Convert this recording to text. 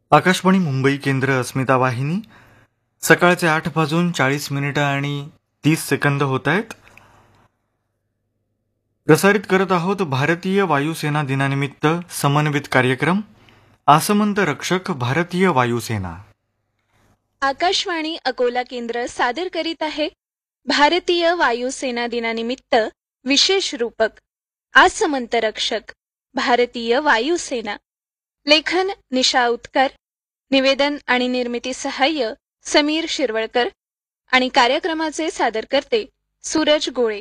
आकाशवाणी मुंबई केंद्र अस्मिता वाहिनी सकाळचे 8:40 आणि 30 सेकंद होत आहेत. प्रसारित करत आहोत भारतीय वायुसेना दिनानिमित्त समन्वित कार्यक्रम आसमंत रक्षक भारतीय वायुसेना. आकाशवाणी अकोला केंद्र सादर करीत आहे भारतीय वायुसेना दिनानिमित्त विशेष रूपक आसमंत रक्षक भारतीय वायुसेना. लेखन निशा उत्कर, निवेदन आणि निर्मिती सहाय्य समीर शिरवळकर आणि कार्यक्रमाचे सादरकर्ते सूरज गोळे.